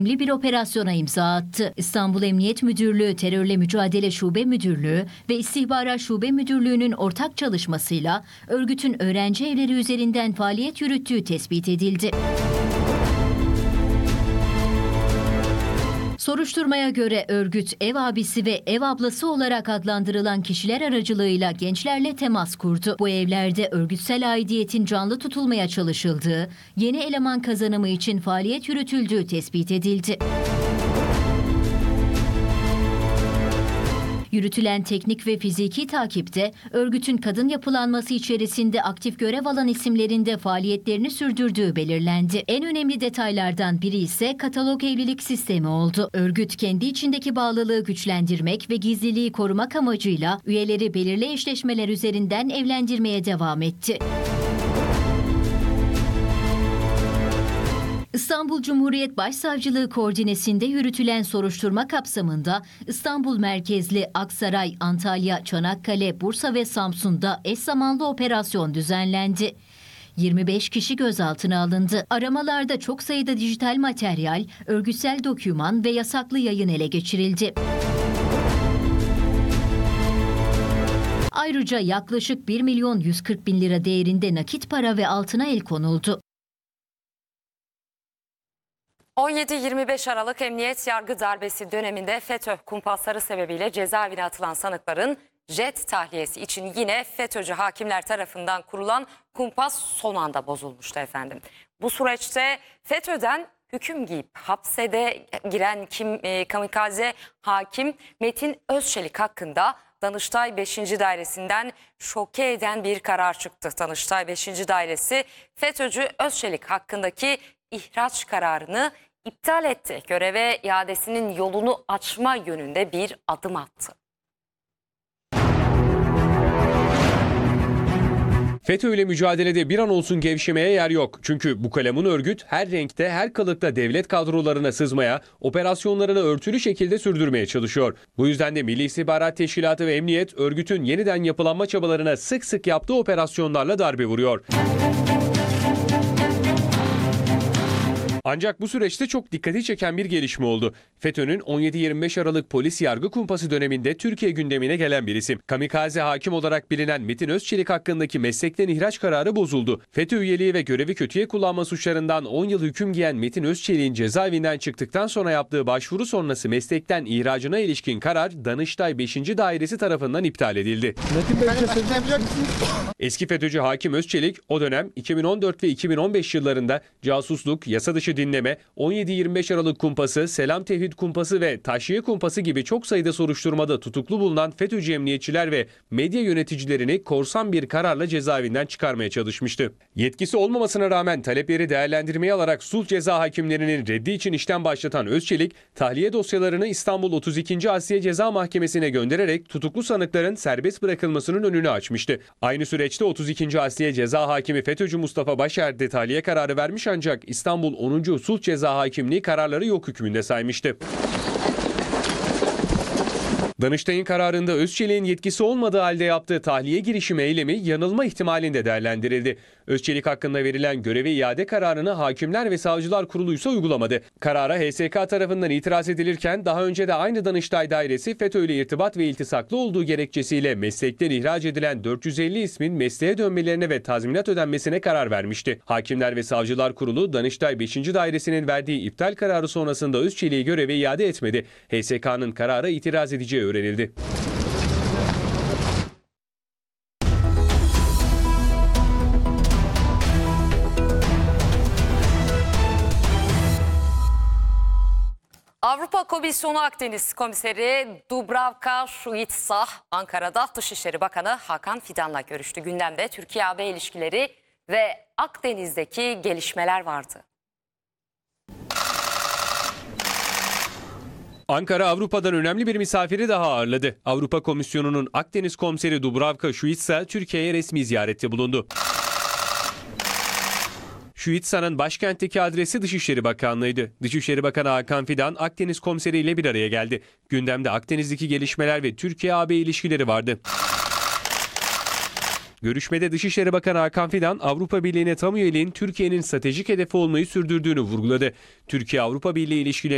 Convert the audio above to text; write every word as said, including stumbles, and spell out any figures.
bir operasyona imza attı. İstanbul Emniyet Müdürlüğü, Terörle Mücadele Şube Müdürlüğü ve İstihbarat Şube Müdürlüğü'nün ortak çalışmasıyla örgütün öğrenci evleri üzerinden faaliyet yürüttüğü tespit edildi. Soruşturmaya göre örgüt ev abisi ve ev ablası olarak adlandırılan kişiler aracılığıyla gençlerle temas kurdu. Bu evlerde örgütsel aidiyetin canlı tutulmaya çalışıldığı, yeni eleman kazanımı için faaliyet yürütüldüğü tespit edildi. Yürütülen teknik ve fiziki takipte örgütün kadın yapılanması içerisinde aktif görev alan isimlerinde faaliyetlerini sürdürdüğü belirlendi. En önemli detaylardan biri ise katalog evlilik sistemi oldu. Örgüt kendi içindeki bağlılığı güçlendirmek ve gizliliği korumak amacıyla üyeleri belirli eşleşmeler üzerinden evlendirmeye devam etti. İstanbul Cumhuriyet Başsavcılığı koordinesinde yürütülen soruşturma kapsamında İstanbul merkezli Aksaray, Antalya, Çanakkale, Bursa ve Samsun'da eş zamanlı operasyon düzenlendi. yirmi beş kişi gözaltına alındı. Aramalarda çok sayıda dijital materyal, örgütsel doküman ve yasaklı yayın ele geçirildi. Ayrıca yaklaşık bir milyon yüz kırk bin lira değerinde nakit para ve altına el konuldu. on yedi yirmi beş Aralık Emniyet Yargı Darbesi döneminde FETÖ kumpasları sebebiyle cezaevine atılan sanıkların jet tahliyesi için yine FETÖ'cü hakimler tarafından kurulan kumpas son anda bozulmuştu efendim. Bu süreçte FETÖ'den hüküm giyip hapsede giren kim, e, kamikaze hakim Metin Özçelik hakkında Danıştay beşinci Dairesi'nden şoke eden bir karar çıktı. Danıştay beşinci Dairesi FETÖ'cü Özçelik hakkındaki ihraç kararını iptal etti. Göreve iadesinin yolunu açma yönünde bir adım attı. FETÖ ile mücadelede bir an olsun gevşemeye yer yok. Çünkü bu kalemun örgüt her renkte, her kılıkta devlet kadrolarına sızmaya, operasyonlarını örtülü şekilde sürdürmeye çalışıyor. Bu yüzden de Milli İstihbarat Teşkilatı ve Emniyet örgütün yeniden yapılanma çabalarına sık sık yaptığı operasyonlarla darbe vuruyor. Ancak bu süreçte çok dikkati çeken bir gelişme oldu. FETÖ'nün on yedi yirmi beş Aralık polis yargı kumpası döneminde Türkiye gündemine gelen bir isim. Kamikaze hakim olarak bilinen Metin Özçelik hakkındaki meslekten ihraç kararı bozuldu. FETÖ üyeliği ve görevi kötüye kullanma suçlarından on yıl hüküm giyen Metin Özçelik'in cezaevinden çıktıktan sonra yaptığı başvuru sonrası meslekten ihracına ilişkin karar Danıştay beşinci Dairesi tarafından iptal edildi. Eski FETÖ'cü hakim Özçelik o dönem iki bin on dört ve iki bin on beş yıllarında casusluk, yasa dışı dinleme, on yedi yirmi beş Aralık kumpası, Selam Tevhid kumpası ve Taşiye kumpası gibi çok sayıda soruşturmada tutuklu bulunan FETÖ'cü emniyetçiler ve medya yöneticilerini korsan bir kararla cezaevinden çıkarmaya çalışmıştı. Yetkisi olmamasına rağmen talepleri değerlendirmeye alarak sulh ceza hakimlerinin reddi için işlem başlatan Özçelik, tahliye dosyalarını İstanbul otuz ikinci Asliye Ceza Mahkemesi'ne göndererek tutuklu sanıkların serbest bırakılmasının önünü açmıştı. Aynı süreçte otuz ikinci Asliye Ceza Hakimi FETÖ'cü Mustafa Başer de tahliye kararı vermiş ancak İstanbul onuncu Sulh Ceza Hakimliği kararları yok hükmünde saymıştı. Danıştay'ın kararında Özçelik'in yetkisi olmadığı halde yaptığı tahliye girişimi eylemi yanılma ihtimalinde değerlendirildi. Özçelik hakkında verilen göreve iade kararını Hakimler ve Savcılar Kurulu ise uygulamadı. Karara H S K tarafından itiraz edilirken daha önce de aynı Danıştay Dairesi FETÖ ile irtibat ve iltisaklı olduğu gerekçesiyle meslekten ihraç edilen dört yüz elli ismin mesleğe dönmelerine ve tazminat ödenmesine karar vermişti. Hakimler ve Savcılar Kurulu Danıştay beşinci Dairesi'nin verdiği iptal kararı sonrasında Özçelik'i göreve iade etmedi. H S K'nın karara itiraz edeceği öğrenildi. Avrupa Komisyonu Akdeniz Komiseri Dubravka Šuica Ankara'da Dışişleri Bakanı Hakan Fidan'la görüştü. Gündemde Türkiye-A B ilişkileri ve Akdeniz'deki gelişmeler vardı. Ankara Avrupa'dan önemli bir misafiri daha ağırladı. Avrupa Komisyonu'nun Akdeniz Komiseri Dubravka Šuica Türkiye'ye resmi ziyarette bulundu. Šuica'nın başkentteki adresi Dışişleri Bakanlığı'ydı. Dışişleri Bakanı Hakan Fidan Akdeniz Komiseri ile bir araya geldi. Gündemde Akdeniz'deki gelişmeler ve Türkiye-A B ilişkileri vardı. Görüşmede Dışişleri Bakanı Hakan Fidan, Avrupa Birliği'ne tam üyeliğin Türkiye'nin stratejik hedefi olmayı sürdürdüğünü vurguladı. Türkiye-Avrupa Birliği ilişkileri